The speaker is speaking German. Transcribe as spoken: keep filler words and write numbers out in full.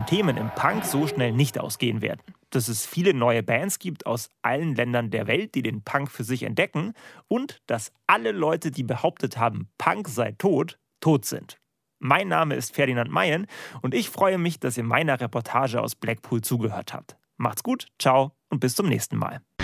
Themen im Punk so schnell nicht ausgehen werden. Dass es viele neue Bands gibt aus allen Ländern der Welt, die den Punk für sich entdecken. Und dass alle Leute, die behauptet haben, Punk sei tot, tot sind. Mein Name ist Ferdinand Mayen und ich freue mich, dass ihr meiner Reportage aus Blackpool zugehört habt. Macht's gut, ciao und bis zum nächsten Mal.